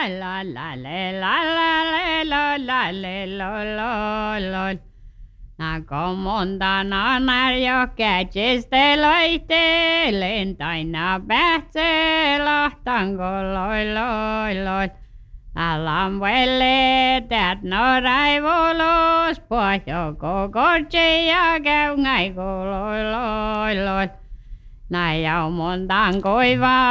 la la le la la le lo la le lo lo lo. Na komontana jo kätsiste loihtelen, taina pähtsee lahtanko loi loi loi. Alamvelle tät no raivolos, pohjoko kortsi ja käy ngaiko loi loi loi. Na jau montan koivaa.